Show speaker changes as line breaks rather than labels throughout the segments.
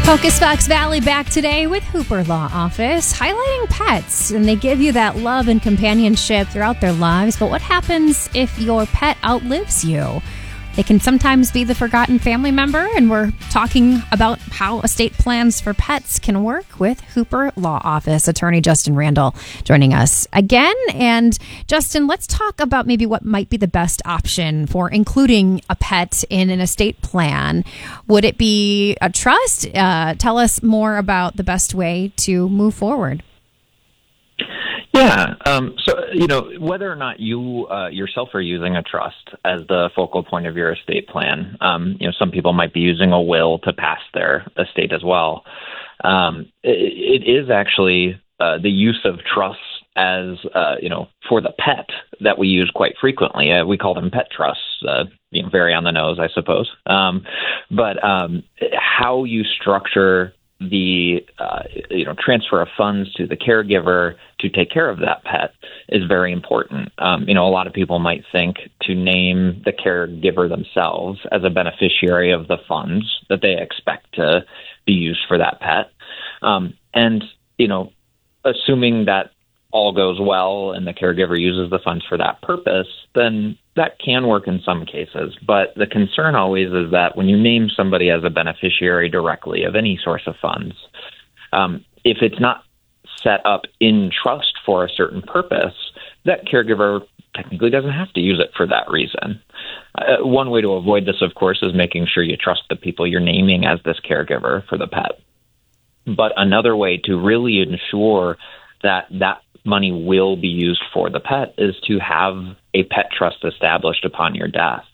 Focus Fox Valley back today with Hooper Law Office, highlighting pets, and they give you that love and companionship throughout their lives. But what happens if your pet outlives you? They can sometimes be the forgotten family member, and we're talking about how estate plans for pets can work with Hooper Law Office attorney Justin Randall joining us again. And Justin, let's talk about maybe what might be the best option for including a pet in an estate plan. Would it be a trust? Tell us more about the best way to move forward.
Yeah. Whether or not you yourself are using a trust as the focal point of your estate plan, some people might be using a will to pass their estate as well. It is actually the use of trusts as, for the pet that we use quite frequently. We call them pet trusts, very on the nose, I suppose. But how you structure the transfer of funds to the caregiver to take care of that pet is very important. A lot of people might think to name the caregiver themselves as a beneficiary of the funds that they expect to be used for that pet. Assuming that all goes well and the caregiver uses the funds for that purpose, then that can work in some cases. But the concern always is that when you name somebody as a beneficiary directly of any source of funds, if it's not set up in trust for a certain purpose, that caregiver technically doesn't have to use it for that reason. One way to avoid this, of course, is making sure you trust the people you're naming as this caregiver for the pet. But another way to really ensure that that money will be used for the pet is to have a pet trust established upon your death.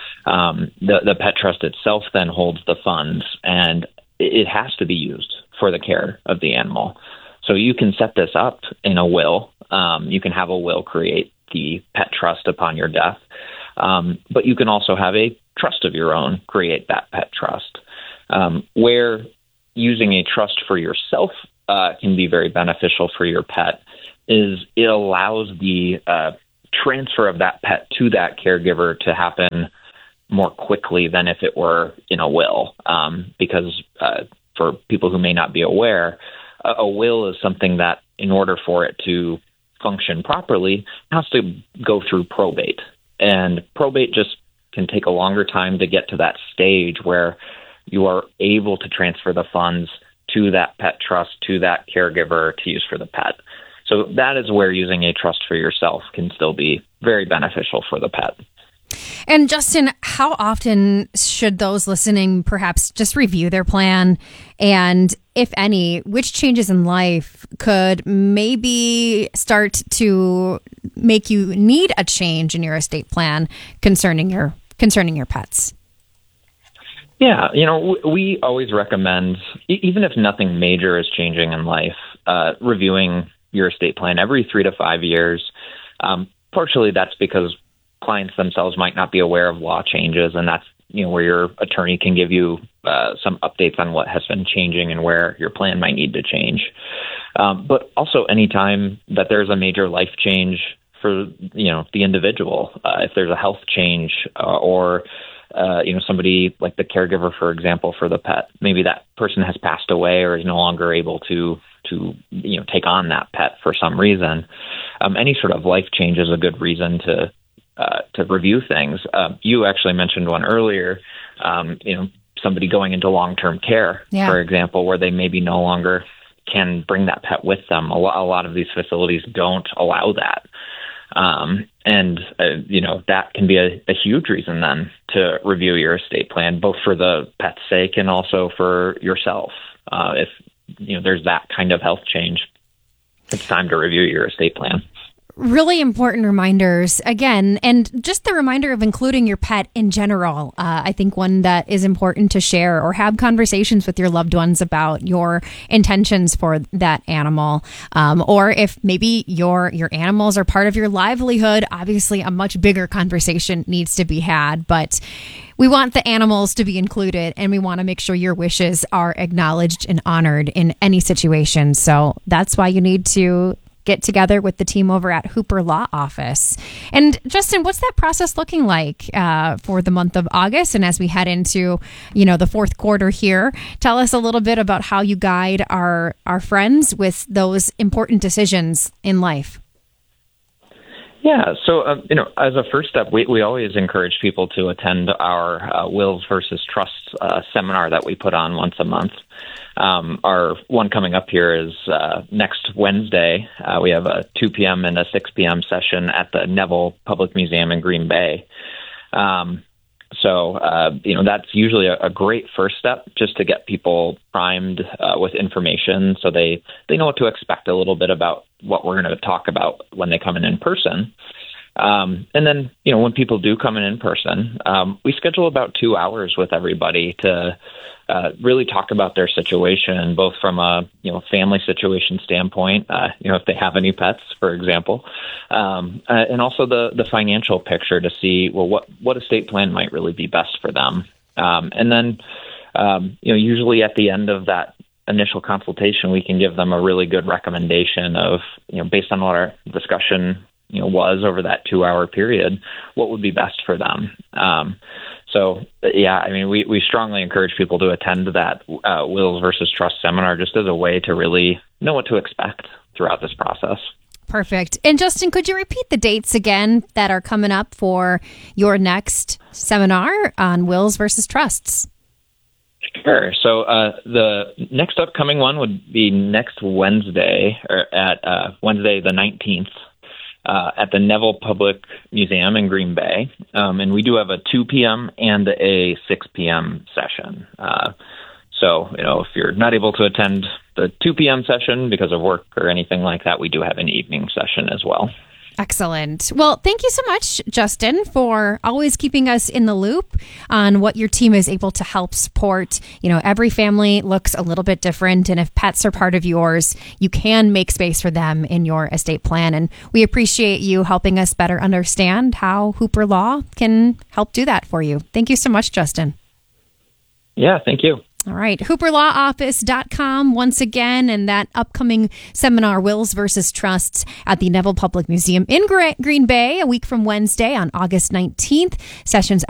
The pet trust itself then holds the funds, and it has to be used for the care of the animal. So you can set this up in a will. You can have a will create the pet trust upon your death, but you can also have a trust of your own create that pet trust, where using a trust for yourself can be very beneficial for your pet is it allows the transfer of that pet to that caregiver to happen more quickly than if it were in a will. Because for people who may not be aware, a will is something that in order for it to function properly has to go through probate. And probate just can take a longer time to get to that stage where you are able to transfer the funds to that pet trust, to that caregiver to use for the pet. So that is where using a trust for yourself can still be very beneficial for the pet.
And Justin, how often should those listening perhaps just review their plan? And if any, which changes in life could maybe start to make you need a change in your estate plan concerning your pets?
Yeah, we always recommend, even if nothing major is changing in life, reviewing your estate plan every 3 to 5 years. Partially that's because clients themselves might not be aware of law changes, and that's where your attorney can give you some updates on what has been changing and where your plan might need to change. But also anytime that there's a major life change for the individual, if there's a health change or somebody like the caregiver, for example, for the pet, maybe that person has passed away or is no longer able to take on that pet for some reason. Any sort of life change is a good reason to review things. You actually mentioned one earlier, somebody going into long-term care, for example, where they maybe no longer can bring that pet with them. A lot of these facilities don't allow that. That can be a huge reason then to review your estate plan, both for the pet's sake and also for yourself. If there's that kind of health change, it's time to review your estate plan.
Really important reminders again, and just the reminder of including your pet in general. I think one that is important to share or have conversations with your loved ones about your intentions for that animal. Or if maybe your animals are part of your livelihood, obviously a much bigger conversation needs to be had, but we want the animals to be included, and we want to make sure your wishes are acknowledged and honored in any situation. So that's why you need to get together with the team over at Hooper Law Office. And Justin, what's that process looking like for the month of August? And as we head into, the fourth quarter here, tell us a little bit about how you guide our friends with those important decisions in life.
Yeah, so, as a first step, we always encourage people to attend our Wills versus Trusts seminar that we put on once a month. Our one coming up here is next Wednesday. We have a 2 p.m. and a 6 p.m. session at the Neville Public Museum in Green Bay. That's usually a great first step just to get people primed with information so they know what to expect a little bit about what we're going to talk about when they come in person. And then, when people do come in person, we schedule about 2 hours with everybody to really talk about their situation, both from a family situation standpoint, if they have any pets, for example, and also the financial picture to see, well, what estate plan might really be best for them. And then, usually at the end of that initial consultation, we can give them a really good recommendation of, based on what our discussion was over that 2 hour period, what would be best for them. We strongly encourage people to attend that Wills versus Trust seminar just as a way to really know what to expect throughout this process.
Perfect. And Justin, could you repeat the dates again that are coming up for your next seminar on Wills versus Trusts?
Sure. So the next upcoming one would be next Wednesday, or at Wednesday the 19th. At the Neville Public Museum in Green Bay. And we do have a 2 p.m. and a 6 p.m. session. If you're not able to attend the 2 p.m. session because of work or anything like that, we do have an evening session as well.
Excellent. Well, thank you so much, Justin, for always keeping us in the loop on what your team is able to help support. Every family looks a little bit different, and if pets are part of yours, you can make space for them in your estate plan. And we appreciate you helping us better understand how Hooper Law can help do that for you. Thank you so much, Justin.
Yeah, thank you.
All right, HooperLawOffice.com once again, and that upcoming seminar, Wills versus Trusts, at the Neville Public Museum in Green Bay, a week from Wednesday on August 19th. Sessions